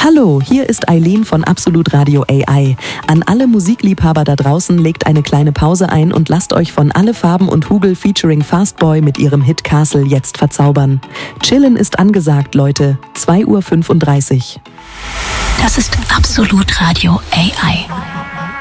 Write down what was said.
Hallo, hier ist Eileen von Absolut Radio AI. An alle Musikliebhaber da draußen, legt eine kleine Pause ein und lasst euch von Alle Farben und Hugel featuring Fastboy mit ihrem Hit Castle jetzt verzaubern. Chillen ist angesagt, Leute. 2:35 Uhr. Das ist Absolut Radio AI.